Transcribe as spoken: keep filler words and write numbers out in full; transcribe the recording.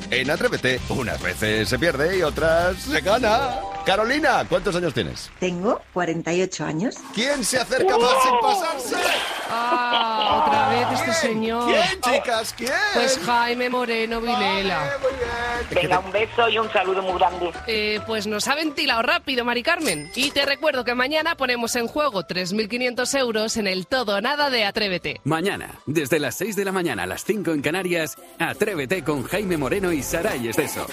En Atrévete, unas veces se pierde y otras se gana. Carolina, ¿cuántos años tienes? Tengo cuarenta y ocho años. ¿Quién se acerca más sin pasarse? Ah, otra vez este señor. ¿Quién, chicas? ¿Quién? Pues Jaime Moreno Vilela. Vale, muy bien. Venga, un beso y un saludo muy grande. Eh, pues nos ha ventilado rápido, Mari Carmen. Y te recuerdo que mañana ponemos en juego tres mil quinientos euros en el todo o nada de Atrévete. Mañana, desde las seis de la mañana a las cinco en Canarias, Atrévete con Jaime Moreno y Saray Esteso.